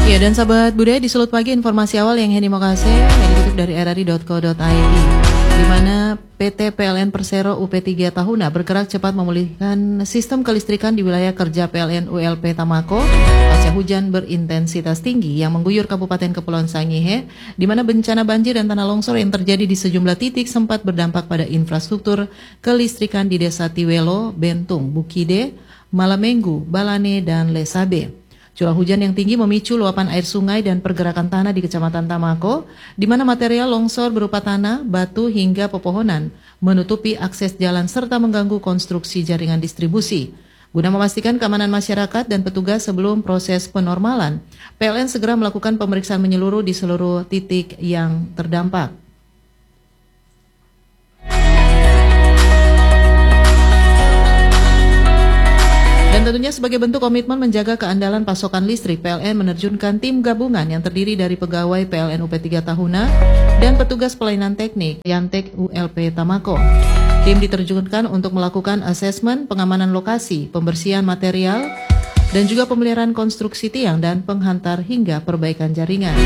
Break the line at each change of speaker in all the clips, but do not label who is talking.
Ya, dan sahabat budaya di Sulut Pagi, informasi awal yang Heni Mokase yang dikutip dari rri.co.id, di mana PT PLN Persero UP3 Tahuna bergerak cepat memulihkan sistem kelistrikan di wilayah kerja PLN ULP Tamako pasca hujan berintensitas tinggi yang mengguyur Kabupaten Kepulauan Sangihe, di mana bencana banjir dan tanah longsor yang terjadi di sejumlah titik sempat berdampak pada infrastruktur kelistrikan di Desa Tiwelo, Bentung, Bukide, Malamenggu, Balane, dan Lesabe. Curah hujan yang tinggi memicu luapan air sungai dan pergerakan tanah di Kecamatan Tamako, di mana material longsor berupa tanah, batu, hingga pepohonan menutupi akses jalan serta mengganggu konstruksi jaringan distribusi. Guna memastikan keamanan masyarakat dan petugas sebelum proses penormalan, PLN segera melakukan pemeriksaan menyeluruh di seluruh titik yang terdampak. Dan tentunya sebagai bentuk komitmen menjaga keandalan pasokan listrik, PLN menerjunkan tim gabungan yang terdiri dari pegawai PLN UP3 Tahuna dan petugas pelayanan teknik Yantek ULP Tamako. Tim diterjunkan untuk melakukan asesmen pengamanan lokasi, pembersihan material, dan juga pemeliharaan konstruksi tiang dan penghantar hingga perbaikan jaringan.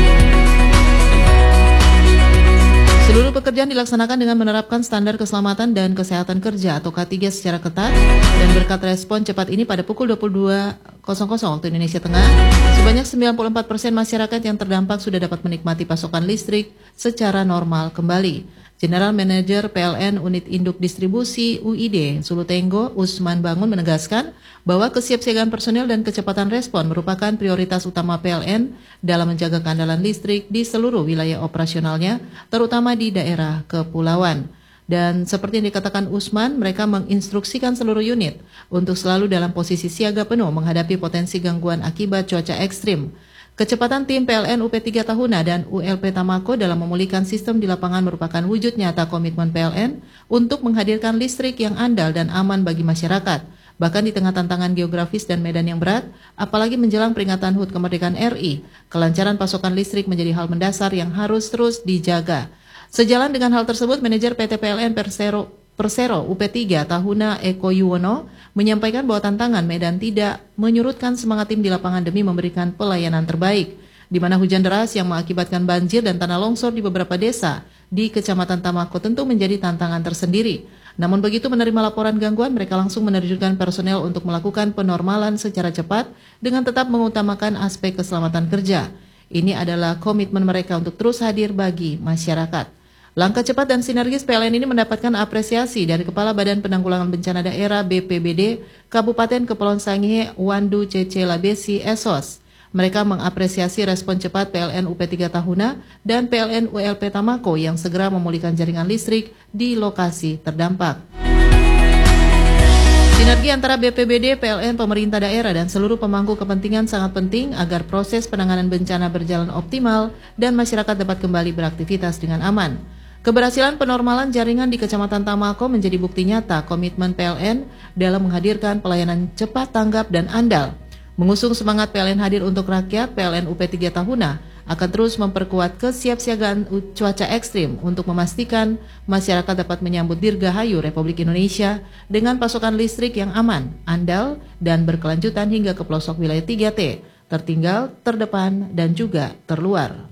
Seluruh pekerjaan dilaksanakan dengan menerapkan standar keselamatan dan kesehatan kerja atau K3 secara ketat, dan berkat respon cepat ini pada pukul 22.00 waktu Indonesia Tengah, sebanyak 94% masyarakat yang terdampak sudah dapat menikmati pasokan listrik secara normal kembali. General Manager PLN Unit Induk Distribusi UID Sulutenggo Usman Bangun menegaskan bahwa kesiapsiagaan personel dan kecepatan respon merupakan prioritas utama PLN dalam menjaga keandalan listrik di seluruh wilayah operasionalnya, terutama di daerah kepulauan. Dan seperti yang dikatakan Usman, mereka menginstruksikan seluruh unit untuk selalu dalam posisi siaga penuh menghadapi potensi gangguan akibat cuaca ekstrim. Kecepatan tim PLN UP3 Tahuna dan ULP Tamako dalam memulihkan sistem di lapangan merupakan wujud nyata komitmen PLN untuk menghadirkan listrik yang andal dan aman bagi masyarakat. Bahkan di tengah tantangan geografis dan medan yang berat, apalagi menjelang peringatan HUT kemerdekaan RI, kelancaran pasokan listrik menjadi hal mendasar yang harus terus dijaga. Sejalan dengan hal tersebut, manajer PT PLN Persero UP3 Tahuna Eko Yuwono menyampaikan bahwa tantangan medan tidak menyurutkan semangat tim di lapangan demi memberikan pelayanan terbaik, di mana hujan deras yang mengakibatkan banjir dan tanah longsor di beberapa desa di Kecamatan Tamako tentu menjadi tantangan tersendiri. Namun begitu menerima laporan gangguan, mereka langsung menerjunkan personel untuk melakukan penormalan secara cepat dengan tetap mengutamakan aspek keselamatan kerja. Ini adalah komitmen mereka untuk terus hadir bagi masyarakat. Langkah cepat dan sinergis PLN ini mendapatkan apresiasi dari Kepala Badan Penanggulangan Bencana Daerah BPBD Kabupaten Kepulauan Sangihe Wandu Cece Labesi Esos. Mereka mengapresiasi respon cepat PLN UP3 Tahuna dan PLN ULP Tamako yang segera memulihkan jaringan listrik di lokasi terdampak. Sinergi antara BPBD, PLN, pemerintah daerah, dan seluruh pemangku kepentingan sangat penting agar proses penanganan bencana berjalan optimal dan masyarakat dapat kembali beraktivitas dengan aman. Keberhasilan penormalan jaringan di Kecamatan Tamako menjadi bukti nyata komitmen PLN dalam menghadirkan pelayanan cepat, tanggap, dan andal. Mengusung semangat PLN hadir untuk rakyat, PLN UP3 Tahuna akan terus memperkuat kesiapsiagaan cuaca ekstrim untuk memastikan masyarakat dapat menyambut Dirgahayu Republik Indonesia dengan pasokan listrik yang aman, andal, dan berkelanjutan hingga ke pelosok wilayah 3T, tertinggal, terdepan, dan juga terluar.